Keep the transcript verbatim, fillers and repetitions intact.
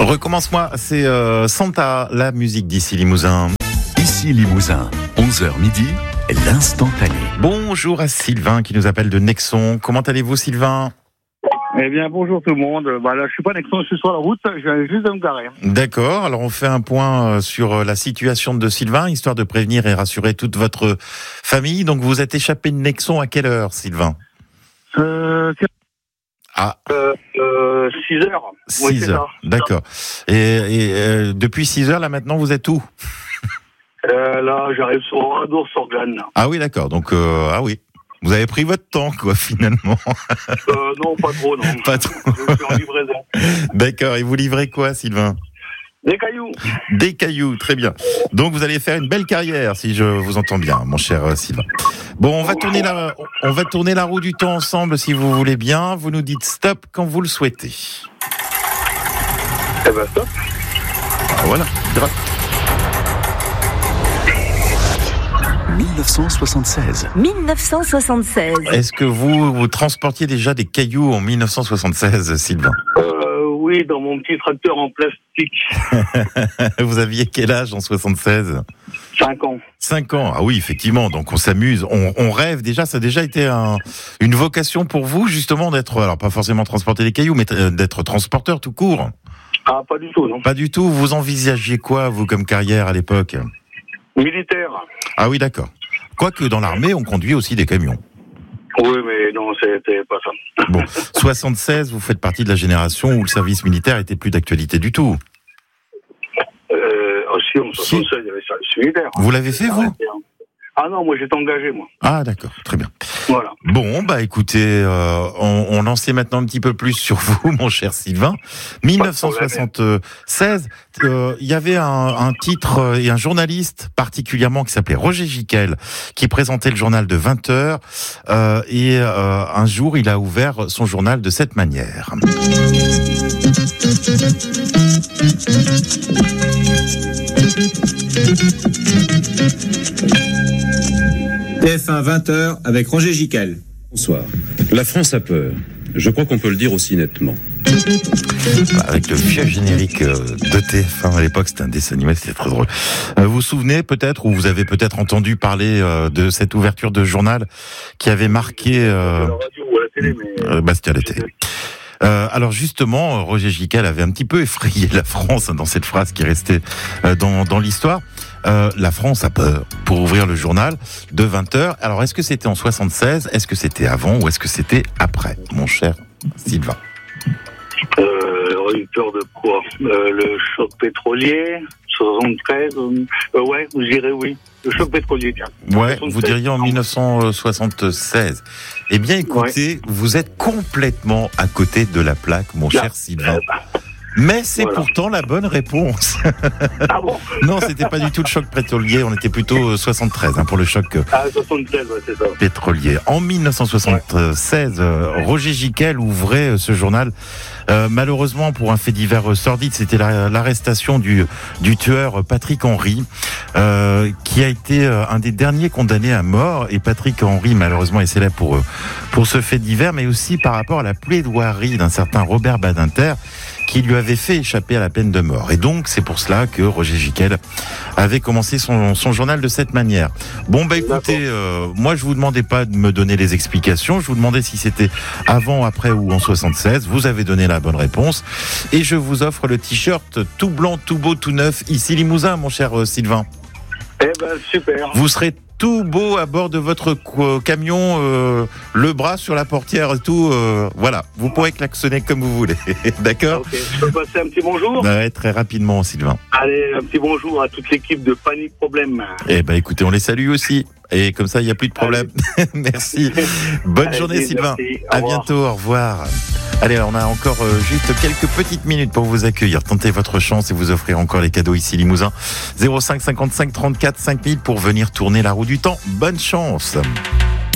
Recommence-moi, c'est euh, Santa, la musique d'ici Limousin. Ici Limousin, onze heures midi, l'instantané. Bonjour à Sylvain qui nous appelle de Nexon. Comment allez-vous, Sylvain ? Eh bien, bonjour tout le monde. Bah là, je suis pas Nexon, je suis sur la route, je viens juste de me garer. D'accord, alors on fait un point sur la situation de Sylvain, histoire de prévenir et rassurer toute votre famille. Donc vous êtes échappé de Nexon à quelle heure, Sylvain ? Euh... Ah. Euh, euh, six heures. six Oui, c'est heures, ça. d'accord. Et, et euh, depuis six heures, là maintenant, vous êtes où ? euh, Là, j'arrive sur Oradour-sur-Glane. Ah oui, d'accord, donc, euh, ah oui. Vous avez pris votre temps, quoi, finalement. euh, non, pas trop, non. Pas trop. Je suis en livraison. D'accord, et vous livrez quoi, Sylvain ? Des cailloux. Des cailloux, très bien. Donc vous allez faire une belle carrière, si je vous entends bien, mon cher euh, Sylvain. Bon, on va tourner la, on va tourner la roue du temps ensemble, si vous voulez bien. Vous nous dites stop quand vous le souhaitez. Eh ben, stop. Ah, voilà. Drop. dix-neuf cent soixante-seize. dix-neuf cent soixante-seize. Est-ce que vous, vous transportiez déjà des cailloux en dix-neuf cent soixante-seize, Sylvain ? Euh, oui, dans mon petit tracteur en plastique. Vous aviez quel âge en soixante-seize ? Cinq ans. Cinq ans, ah oui, effectivement, donc on s'amuse, on, on rêve déjà, ça a déjà été un, une vocation pour vous, justement, d'être, alors pas forcément transporter les cailloux, mais d'être transporteur tout court. Ah, pas du tout, non. Pas du tout, vous envisagiez quoi, vous, comme carrière à l'époque ? Militaire. Ah oui, d'accord. Quoique dans l'armée, on conduit aussi des camions. Oui, mais non, c'était pas ça. Bon, soixante-seize, vous faites partie de la génération où le service militaire était plus d'actualité du tout. Euh, aussi, en soixante-seize, il y avait le service militaire. Vous l'avez fait, vous ? Ah non, moi j'étais engagé, moi. Ah d'accord, très bien. Voilà. Bon, bah écoutez, euh, on, on en sait maintenant un petit peu plus sur vous, mon cher Sylvain. dix-neuf cent soixante-seize, il euh, y avait un, un titre et un journaliste particulièrement qui s'appelait Roger Giquel, qui présentait le journal de vingt heures, euh, et euh, un jour, il a ouvert son journal de cette manière. T F un vingt heures avec Roger Giquel. Bonsoir. La France a peur. Je crois qu'on peut le dire aussi nettement. Avec le vieux générique de T F un à l'époque, c'était un dessin animé, c'était très drôle. Vous vous souvenez peut-être, ou vous avez peut-être entendu parler de cette ouverture de journal qui avait marqué euh, la radio ou à la télé, mais... Bastia la télé. Euh, alors justement, Roger Giquel avait un petit peu effrayé la France dans cette phrase qui est restée dans, dans l'histoire. Euh, la France a peur pour ouvrir le journal de vingt heures. Alors est-ce que c'était en soixante-seize, est-ce que c'était avant ou est-ce que c'était après, mon cher Sylvain ? Euh, une peur de quoi ? euh, Le choc pétrolier, soixante-treize, euh, ouais, vous direz oui. Le choc pétrolier, tiens. Ouais, soixante-seize, vous diriez en dix-neuf cent soixante-seize. Eh bien, écoutez, ouais. Vous êtes complètement à côté de la plaque, mon Là. cher Sylvain. Mais c'est voilà. Pourtant la bonne réponse. Ah bon ? Non, c'était pas du tout le choc pétrolier, on était plutôt soixante-treize hein, pour le choc ah, soixante-treize, ouais, c'est ça. pétrolier. En dix-neuf cent soixante-seize, ouais. Roger Giquel ouvrait ce journal. Euh, malheureusement, pour un fait divers sordide, c'était la, l'arrestation du, du tueur Patrick Henry, euh, qui a été un des derniers condamnés à mort. Et Patrick Henry, malheureusement, est célèbre pour, pour ce fait divers, mais aussi par rapport à la plaidoirie d'un certain Robert Badinter, qui lui avait fait échapper à la peine de mort. Et donc, c'est pour cela que Roger Giquel avait commencé son, son journal de cette manière. Bon, bah écoutez, euh, moi je vous demandais pas de me donner les explications, je vous demandais si c'était avant, après ou en soixante-seize. Vous avez donné la bonne réponse. Et je vous offre le t-shirt tout blanc, tout beau, tout neuf, ici Limousin, mon cher euh, Sylvain. Eh ben, super. Vous serez tout beau à bord de votre camion, euh, le bras sur la portière et tout. Euh, voilà, vous pourrez klaxonner comme vous voulez. D'accord ? Ok, je peux passer un petit bonjour ? Ouais, très rapidement, Sylvain. Allez, un petit bonjour à toute l'équipe de Panique Problème. Eh ben, écoutez, on les salue aussi. Et comme ça, il n'y a plus de problème. Merci. Bonne Allez, journée, Sylvain. Merci. À bientôt. Au revoir. Allez, on a encore euh, juste quelques petites minutes pour vous accueillir. Tentez votre chance et vous offrir encore les cadeaux ici Limousin. zéro cinq cinquante-cinq trente-quatre cinq mille pour venir tourner la roue du temps. Bonne chance.